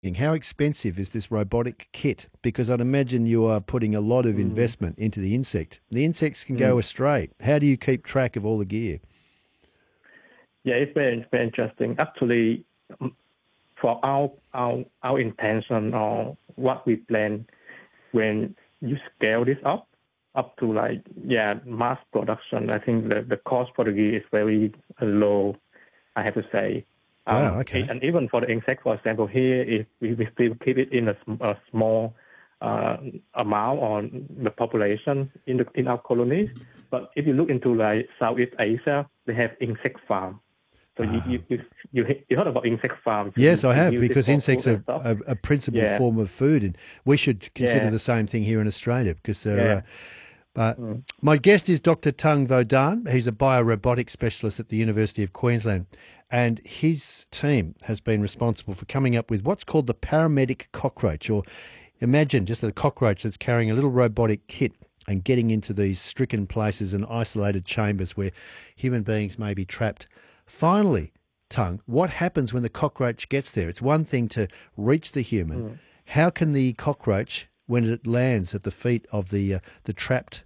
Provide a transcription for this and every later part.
how expensive is this robotic kit? Because I'd imagine you are putting a lot of investment into the insect. The insects can go astray. How do you keep track of all the gear? Yeah, it's very interesting. Actually, for our intention or what we plan, when you scale this up to mass production, I think the cost for the gear is very low, I have to say. Wow, okay. And even for the insect, for example, here, if we still keep it in a small amount on the population in our colonies. But if you look into like Southeast Asia, they have insect farm. So you heard about insect farms? Yes, I have, because insects are a principal form of food, and we should consider the same thing here in Australia because they're. My guest is Dr. Tung Vo Dan. He's a biorobotics specialist at the University of Queensland, and his team has been responsible for coming up with what's called the paramedic cockroach, or imagine just a cockroach that's carrying a little robotic kit and getting into these stricken places and isolated chambers where human beings may be trapped. Finally, Tung, what happens when the cockroach gets there? It's one thing to reach the human. How can the cockroach, when it lands at the feet of the trapped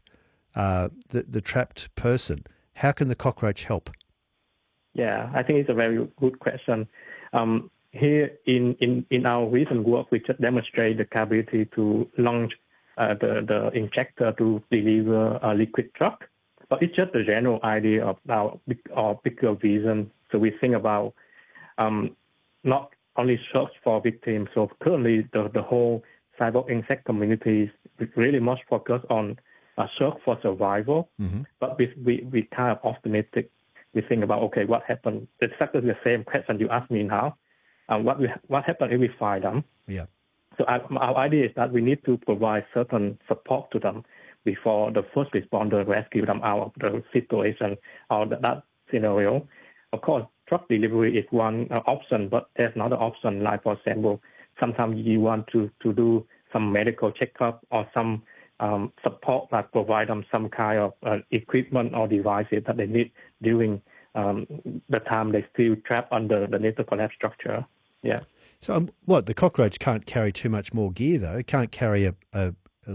person, how can the cockroach help? Yeah, I think it's a very good question. Here in our recent work, we just demonstrate the capability to launch the injector to deliver a liquid drug. But it's just a general idea of our bigger vision. So we think about not only search for victims. So currently, the whole cyborg insect community is really much focused on search for survival. But we kind of optimistic. We think about, okay, what happened? It's exactly the same question you asked me now. What happened if we find them? Yeah. So our idea is that we need to provide certain support to them before the first responder rescue them out of the situation or that scenario. Of course, drug delivery is one option, but there's another option, like, for example, sometimes you want to do some medical checkup or some support, like provide them some kind of equipment or devices that they need during the time they still trapped under the the collapse structure. Yeah. So the cockroach can't carry too much more gear, though? It can't carry a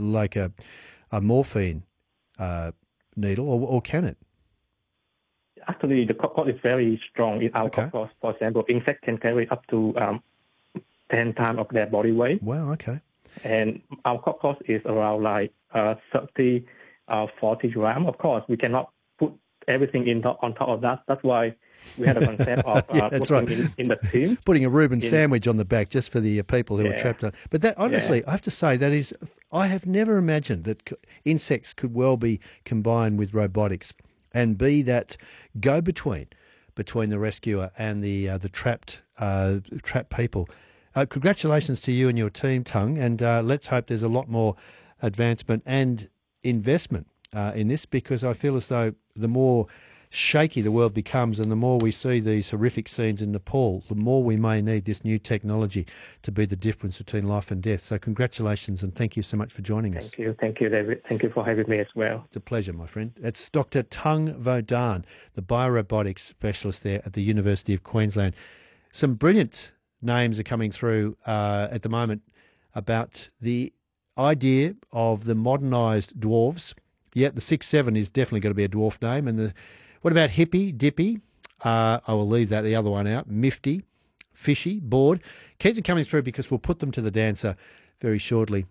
morphine needle, or can it? Actually, the cockroach is very strong. In our cockroach, for example, insects can carry up to 10 times of their body weight. Wow, okay. And our cockroach is around 30, 40 grams. Of course, we cannot put everything on top of that. That's why we had a concept of putting in the team. Putting a Reuben sandwich on the back just for the people who are trapped on. But that, honestly, I have to say, I have never imagined that insects could well be combined with robotics and be that go-between between the rescuer and the trapped people. Congratulations to you and your team, Tung, and let's hope there's a lot more advancement and investment in this, because I feel as though the more shaky the world becomes and the more we see these horrific scenes in Nepal, the more we may need this new technology to be the difference between life and death. So congratulations, and thank you so much for joining us. Thank you, David. Thank you for having me as well. It's a pleasure, my friend. It's Dr. Tung Vo Dan, the biorobotics specialist there at the University of Queensland. Some brilliant names are coming through at the moment about the idea of the modernised dwarves. Yeah, the 6'7" is definitely going to be a dwarf name. And what about Hippie, Dippy? I will leave the other one out. Mifty, Fishy, Bored. Keep them coming through because we'll put them to the dancer very shortly.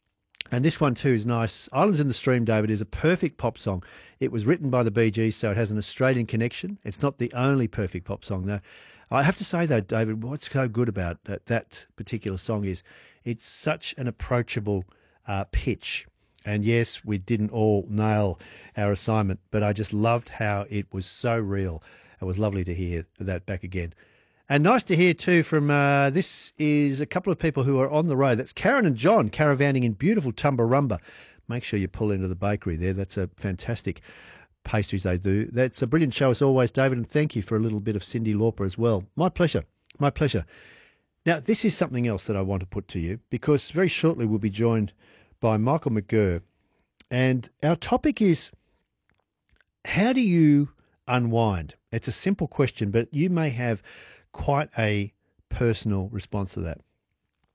And this one too is nice. Islands in the Stream, David, is a perfect pop song. It was written by the Bee Gees, so it has an Australian connection. It's not the only perfect pop song, though. I have to say, though, David, what's so good about that particular song is it's such an approachable pitch. And yes, we didn't all nail our assignment, but I just loved how it was so real. It was lovely to hear that back again. And nice to hear too from, this is a couple of people who are on the road. That's Karen and John caravanning in beautiful Tumbarumba. Make sure you pull into the bakery there. That's a fantastic pastries they do. That's a brilliant show as always, David, and thank you for a little bit of Cyndi Lauper as well. My pleasure. My pleasure. Now, this is something else that I want to put to you, because very shortly we'll be joined by Michael McGurr, and our topic is, how do you unwind? It's a simple question, but you may have quite a personal response to that.